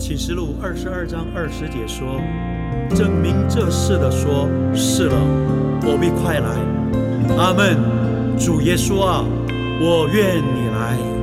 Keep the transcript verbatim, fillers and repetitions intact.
启示录二十二章二十节说：证明这事的说，是了，我必快来。阿们。主耶稣啊，我愿你来。